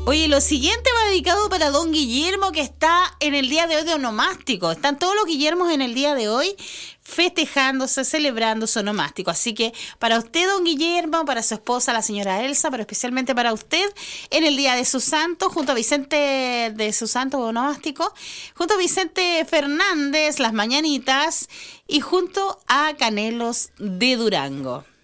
Oye, lo siguiente va dedicado para don Guillermo, que está en el día de hoy de onomástico. Están todos los Guillermos en el día de hoy festejándose, celebrando su onomástico. Así que para usted, don Guillermo, para su esposa, la señora Elsa, pero especialmente para usted, en el día de su santo, junto a Vicente de su santo onomástico, junto a Vicente Fernández, las mañanitas, y junto a Canelos de Durango.